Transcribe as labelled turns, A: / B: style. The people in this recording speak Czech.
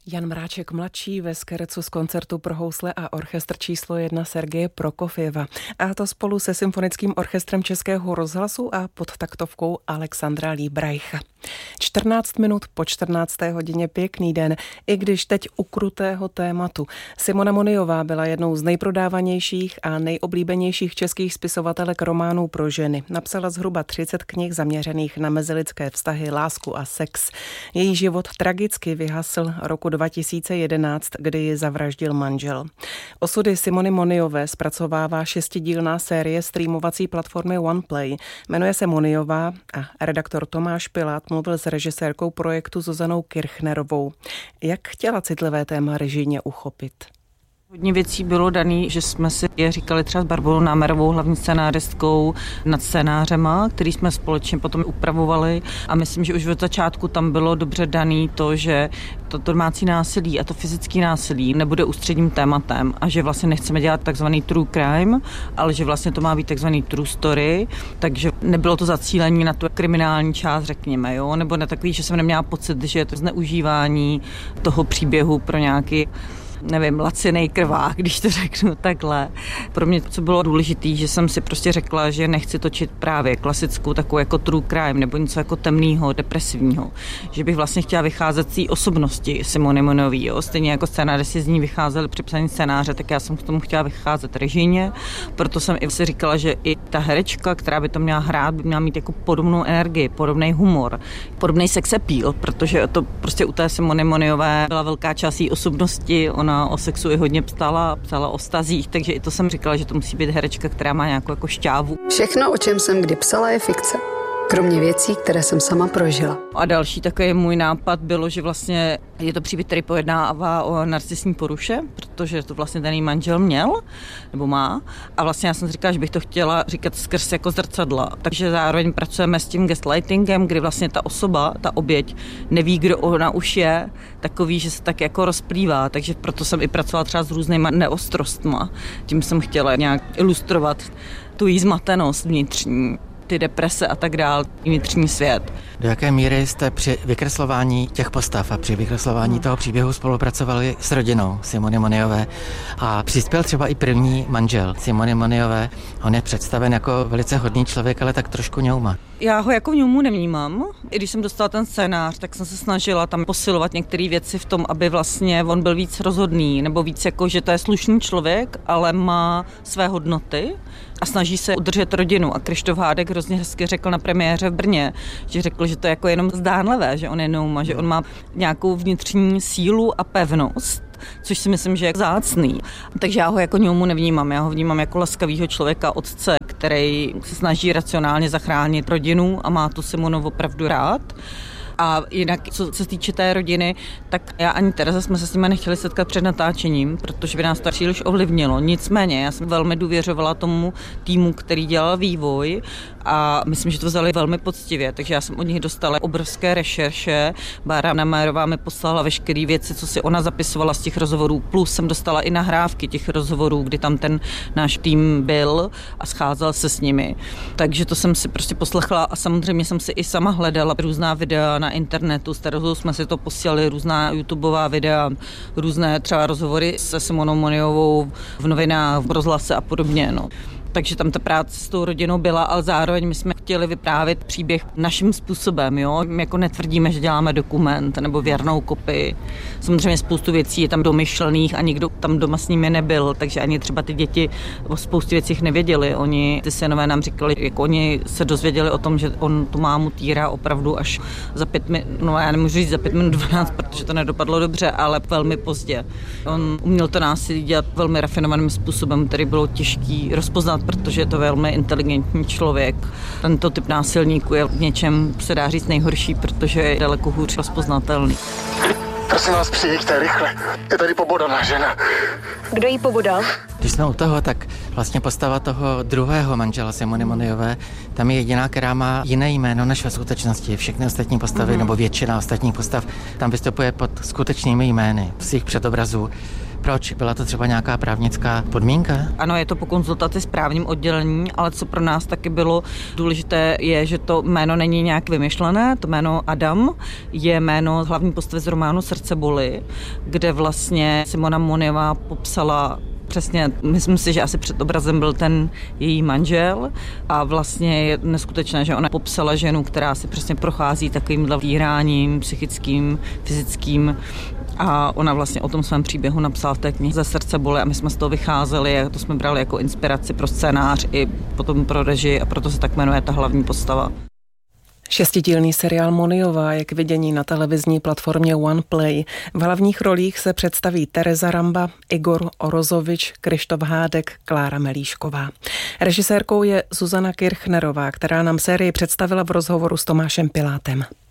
A: Jan Mráček mladší ve skerecu z koncertu pro housle a orchestr číslo 1 Sergeje Prokofjeva. A to spolu se Symfonickým orchestrem Českého rozhlasu a pod taktovkou Alexandra Líbrajcha. 14 minut po 14. hodině, pěkný den, i když teď u krutého tématu. Simona Moniová byla jednou z nejprodávanějších a nejoblíbenějších českých spisovatelek románů pro ženy. Napsala zhruba 30 knih zaměřených na mezilidské vztahy, lásku a sex. Její život tragicky vyhasl roku 2011, kdy ji zavraždil manžel. Osudy Simony Moniové zpracovává 6dílná série streamovací platformy OnePlay. Jmenuje se Moniová a redaktor Tomáš Pilát mluvil s režisérkou projektu Zuzanou Kirchnerovou. Jak chtěla citlivé téma režijně uchopit?
B: Hodně věcí bylo daný, že jsme si je říkali třeba s Barborou Námerovou, hlavní scenáristkou, nad scénářema, který jsme společně potom upravovali, a myslím, že už od začátku tam bylo dobře daný to, že to domácí násilí a to fyzické násilí nebude ústředním tématem a že vlastně nechceme dělat takzvaný true crime, ale že vlastně to má být takzvaný true story, takže nebylo to zacílení na tu kriminální část, řekněme, jo, nebo na takový, že jsem neměla pocit, že je to zneužívání toho příběhu pro nějaký, nevím, lacinej krvák, když to řeknu takhle. Pro mě co bylo důležité, že jsem si prostě řekla, že nechci točit právě klasickou takovou jako true crime nebo něco jako temného, depresivního. Že bych vlastně chtěla vycházet z té osobnosti Simony Moniové. Jo. Stejně jako scénáristi z ní vycházeli při psaní scénáře, tak já jsem k tomu chtěla vycházet režijně. Proto jsem i si říkala, že i ta herečka, která by to měla hrát, by měla mít jako podobnou energii, podobný humor, podobný sex appeal, protože to prostě u té Simony Moniové byla velká část její osobnosti. Ona o sexu i hodně psala o vztazích, takže i to jsem říkala, že to musí být herečka, která má nějakou jako šťávu.
C: Všechno, o čem jsem kdy psala, je fikce. Kromě věcí, které jsem sama prožila.
B: A další takový můj nápad bylo, že vlastně je to příběh, který pojednává o narcisní poruše, protože to vlastně ten manžel měl, nebo má. A vlastně já jsem si říkala, že bych to chtěla říkat skrz jako zrcadla. Takže zároveň pracujeme s tím gaslightingem, kdy vlastně ta osoba, ta oběť, neví, kdo ona už je, takový, že se tak jako rozplývá. Takže proto jsem i pracovala třeba s různýma neostrostma. Tím jsem chtěla nějak ilustrovat tu jí zmatenost vnitřní, ty deprese a tak dál, vnitřní svět.
D: Do jaké míry jste při vykreslování těch postav a při vykreslování toho příběhu spolupracovali s rodinou Simony Moniové a přispěl třeba i první manžel Simony Moniové? On je představen jako velice hodný člověk, ale tak trošku ňouma.
B: Já ho jako ňoumu nevnímám. I když jsem dostala ten scénář, tak jsem se snažila tam posilovat některé věci v tom, aby vlastně on byl víc rozhodný, nebo víc jako, že to je slušný člověk, ale má své hodnoty a snaží se udržet rodinu. A Krištof Hádek hrozně hezky řekl na premiéře v Brně, že řekl, že to je jako jenom zdánlivé, že on je nouma, že on má nějakou vnitřní sílu a pevnost, což si myslím, že je vzácný. Takže já ho jako ňoumu nevnímám, já ho vnímám jako laskavýho člověka, otce, který se snaží racionálně zachránit rodinu a má tu Simonu opravdu rád. A jinak, co se týče té rodiny, tak já ani Tereza jsme se s nimi nechtěli setkat před natáčením, protože by nás to příliš ovlivnilo. Nicméně, já jsem velmi důvěřovala tomu týmu, který dělal vývoj, a myslím, že to vzali velmi poctivě, takže já jsem od nich dostala obrovské rešerše. Bára Námerová mi poslala veškeré věci, co si ona zapisovala z těch rozhovorů, plus jsem dostala i nahrávky těch rozhovorů, kdy tam ten náš tým byl a scházel se s nimi. Takže to jsem si prostě poslechla a samozřejmě jsem si i sama hledala různá videa na internetu, s Terezou jsme si to posílali, různá YouTubeová videa, různé třeba rozhovory se Simonou Moniovou v novinách, v rozhlase a podobně, no. Takže tam ta práce s tou rodinou byla, ale zároveň my jsme chtěli vyprávět příběh naším způsobem, jo. My jako netvrdíme, že děláme dokument nebo věrnou kopii. Samozřejmě spoustu věcí je tam domyšlených a nikdo tam doma s nimi nebyl, takže ani třeba ty děti o spoustě věcích nevěděli. Ty synové nám říkali, jak oni se dozvěděli o tom, že on tu mámu týrá opravdu až za 5 minut, no já nemůžu říct za 5 minut 12, protože to nedopadlo dobře, ale velmi pozdě. On uměl to násilí dělat velmi rafinovaným způsobem, který bylo těžký rozpoznat, protože je to velmi inteligentní člověk. Tento typ násilníků je v něčem, se dá říct, nejhorší, protože je daleko hůř rozpoznatelný.
E: Prosím vás, přijďte rychle. Je tady pobodaná žena.
C: Kdo jí pobodal?
D: Když jsme u toho, tak vlastně postava toho druhého manžela Simony Moniové, tam je jediná, která má jiné jméno než ve skutečnosti. Všechny ostatní postavy, nebo většina ostatních postav, tam vystupuje pod skutečnými jmény z jejich předobrazů. Proč? Byla to třeba nějaká právnická podmínka?
B: Ano, je to po konzultaci s právním oddělení, ale co pro nás taky bylo důležité je, že to jméno není nějak vymyšlené. To jméno Adam je jméno hlavní postavy z románu Srdce boli, kde vlastně Simona Moniová popsala přesně, myslím si, že asi před obrazem byl ten její manžel a vlastně je neskutečné, že ona popsala ženu, která si přesně prochází takovýmhle týráním psychickým, fyzickým a ona vlastně o tom svém příběhu napsala v té knize Ze srdce boli a my jsme z toho vycházeli a to jsme brali jako inspiraci pro scénář i potom pro režii a proto se tak jmenuje ta hlavní postava.
A: 6dílný seriál Moniová je k vidění na televizní platformě OnePlay. V hlavních rolích se představí Tereza Ramba, Igor Orozovič, Krištof Hádek, Klára Melíšková. Režisérkou je Zuzana Kirchnerová, která nám sérii představila v rozhovoru s Tomášem Pilátem.